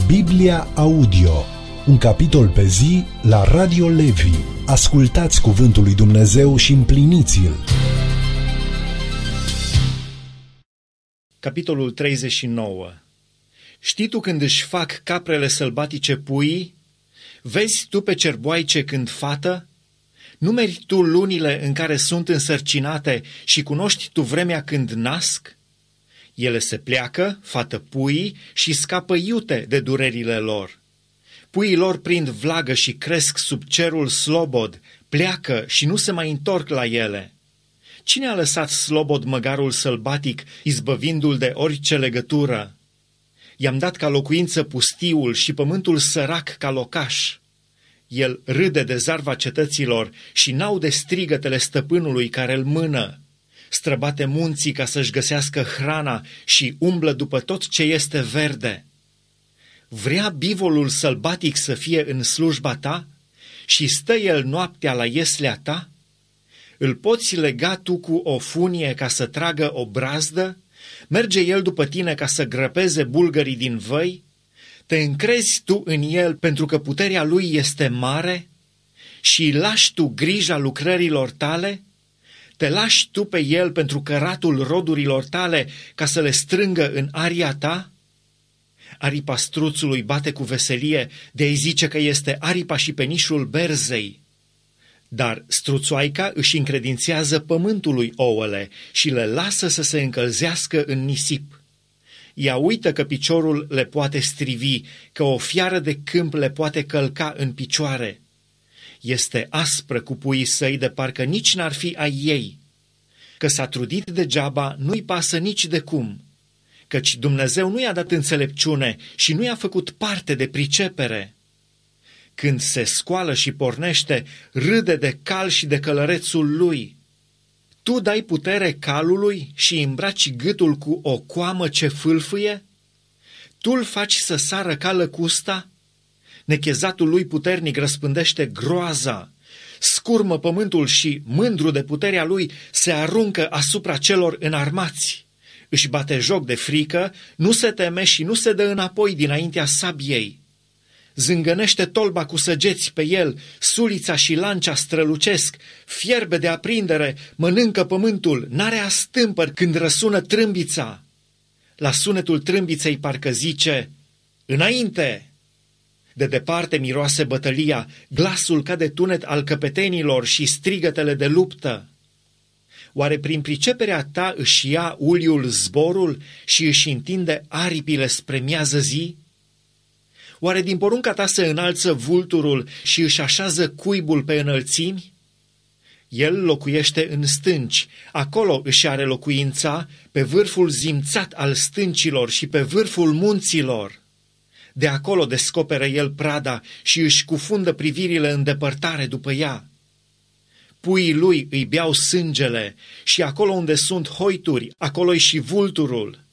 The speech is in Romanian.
Biblia Audio, un capitol pe zi la Radio Levi. Ascultați cuvântul lui Dumnezeu și împliniți-l. Capitolul 39. Știi tu când își fac caprele sălbatice puii? Vezi tu pe cerboaice când fată? Numeri tu lunile în care sunt însărcinate și cunoști tu vremea când nasc? Ele se pleacă, fată puii, și scapă iute de durerile lor. Puii lor prind vlagă și cresc sub cerul slobod, pleacă și nu se mai întorc la ele. Cine a lăsat slobod măgarul sălbatic, izbăvindu-l de orice legătură? I-am dat ca locuință pustiul și pământul sărac ca locaș. El râde de zarva cetăților și n-aude strigătele stăpânului care îl mână. Străbate munții ca să-și găsească hrana și umblă după tot ce este verde. Vrea bivolul sălbatic să fie în slujba ta și stă el noaptea la ieslea ta? Îl poți lega tu cu o funie ca să tragă o brazdă? Merge el după tine ca să grăpeze bulgării din văi? Te încrezi tu în el pentru că puterea lui este mare? Și îi lași tu grija lucrărilor tale? Te lași tu pe el pentru căratul rodurilor tale ca să le strângă în aria ta? Aripa struțului bate cu veselie, de-i zice că este aripa și penișul berzei. Dar struțoaica își încredințează pământului ouăle și le lasă să se încălzească în nisip. Ea uită că piciorul le poate strivi, că o fiară de câmp le poate călca în picioare. Este aspră cu puii săi de parcă nici n-ar fi ai ei. Că s-a trudit degeaba, nu-i pasă nici de cum, căci Dumnezeu nu i-a dat înțelepciune și nu i-a făcut parte de pricepere. Când se scoală și pornește, râde de cal și de călărețul lui. Tu dai putere calului și îmbraci gâtul cu o coamă ce fâlfâie? Tu-l faci să sară ca lăcusta? Nechezatul lui puternic răspândește groaza, scurmă pământul și, mândru de puterea lui, se aruncă asupra celor înarmați. Își bate joc de frică, nu se teme și nu se dă înapoi dinaintea sabiei. Zângănește tolba cu săgeți pe el, sulița și lancea strălucesc, fierbe de aprindere, mănâncă pământul, n-are astâmpări când răsună trâmbița. La sunetul trâmbiței parcă zice, înainte! De departe miroase bătălia, glasul ca de tunet al căpetenilor și strigătele de luptă. Oare prin priceperea ta își ia uliul zborul și își întinde aripile spre miază zi? Oare din porunca ta se înalță vulturul și își așează cuibul pe înălțimi? El locuiește în stânci, acolo își are locuința, pe vârful zimțat al stâncilor și pe vârful munților. De acolo descoperă el prada și își cufundă privirile în depărtare după ea. Puii lui îi beau sângele și acolo unde sunt hoituri, acolo-i și vulturul.